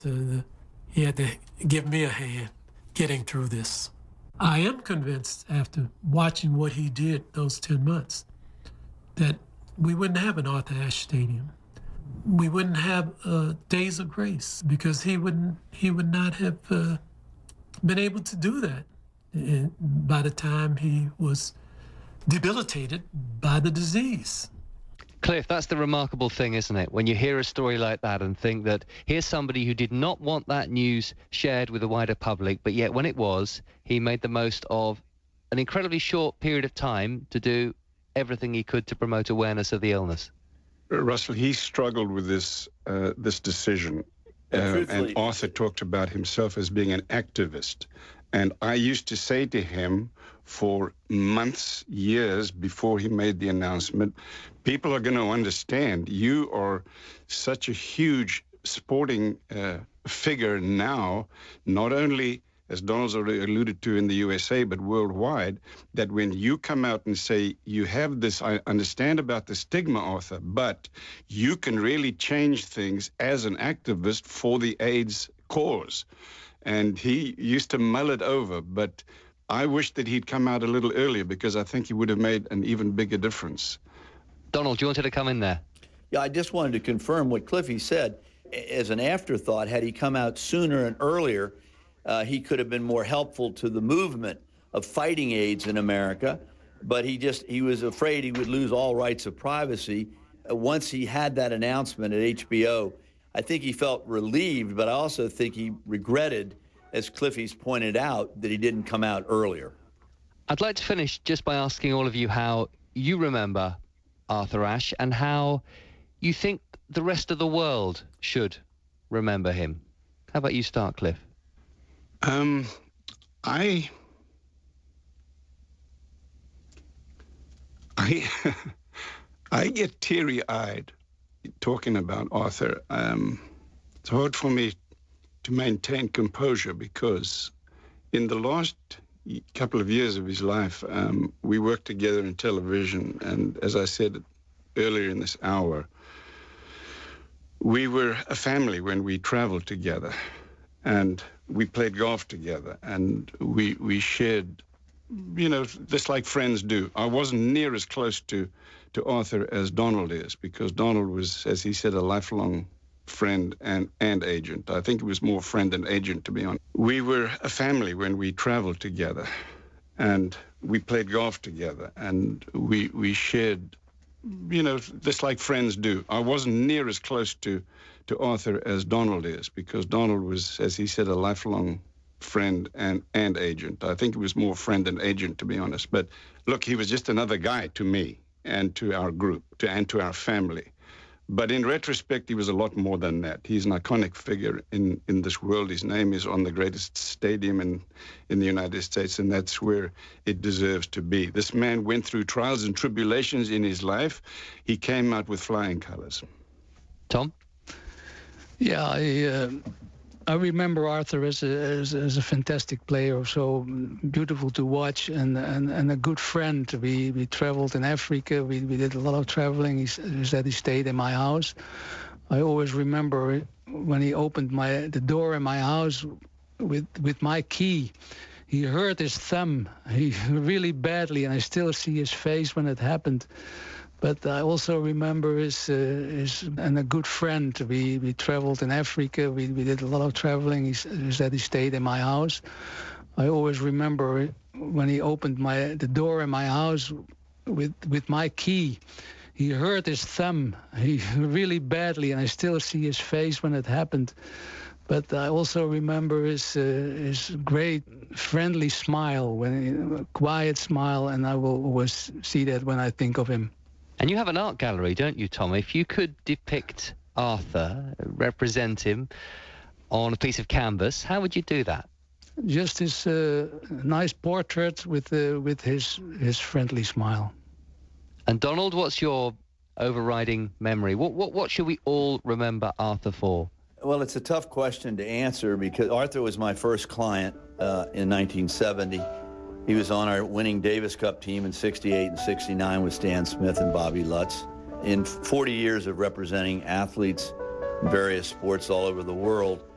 He had to give me a hand getting through this. I am convinced after watching what he did those 10 months that we wouldn't have an Arthur Ashe Stadium. We wouldn't have Days of Grace because he would not have been able to do that by the time he was debilitated by the disease. Cliff, that's the remarkable thing, isn't it? When you hear a story like that and think that here's somebody who did not want that news shared with the wider public, but yet when it was, he made the most of an incredibly short period of time to do everything he could to promote awareness of the illness. Russell, he struggled with this decision. And Arthur talked about himself as being an activist. And I used to say to him for months, years before he made the announcement, people are going to understand you are such a huge sporting figure now, not only, as Donald's already alluded to, in the USA, but worldwide, that when you come out and say, you have this, I understand about the stigma, Arthur, but you can really change things as an activist for the AIDS cause. And he used to mull it over, but I wish that he'd come out a little earlier because I think he would have made an even bigger difference. Donald, you wanted to come in there? Yeah, I just wanted to confirm what Cliffy said. As an afterthought, had he come out sooner and earlier, he could have been more helpful to the movement of fighting AIDS in America, but he was afraid he would lose all rights of privacy. Once he had that announcement at HBO, I think he felt relieved, but I also think he regretted, as Cliffy's pointed out, that he didn't come out earlier. I'd like to finish just by asking all of you how you remember Arthur Ashe and how you think the rest of the world should remember him. How about you start, Cliff? I get teary-eyed talking about Arthur. It's hard for me to maintain composure because in the last couple of years of his life, we worked together in television, and as I said earlier in this hour, we were a family when we traveled together, and we played golf together, and we shared, you know, just like friends do. I wasn't near as close to Arthur as Donald is, because Donald was, as he said, a lifelong friend and agent. I think it was more friend than agent, to be honest. We were a family when we traveled together, and we played golf together, and we shared, you know, just like friends do. I wasn't near as close to Arthur as Donald is, because Donald was, as he said, a lifelong friend and agent. I think it was more friend than agent, to be honest. But look, he was just another guy to me and to our group and to our family. But in retrospect, he was a lot more than that. He's an iconic figure in this world. His name is on the greatest stadium in the United States, and that's where it deserves to be. This man went through trials and tribulations in his life. He came out with flying colors. Tom? Yeah, I remember Arthur as a fantastic player, so beautiful to watch, and a good friend. We traveled in Africa. We did a lot of traveling. He said he stayed in my house. I always remember when he opened the door in my house with my key. He hurt his thumb really badly, and I still see his face when it happened. But I also remember his and a good friend. We traveled in Africa. We did a lot of traveling. He said he stayed in my house. I always remember when he opened the door in my house with my key. He hurt his thumb really badly, and I still see his face when it happened. But I also remember his great friendly smile, a quiet smile, and I will always see that when I think of him. And you have an art gallery, don't you, Tom? If you could depict Arthur, represent him on a piece of canvas, how would you do that? Just his nice portrait with his friendly smile. And Donald, what's your overriding memory? What should we all remember Arthur for? Well, it's a tough question to answer because Arthur was my first client in 1970. He was on our winning Davis Cup team in 68 and 69 with Stan Smith and Bobby Lutz. In 40 years of representing athletes in various sports all over the world,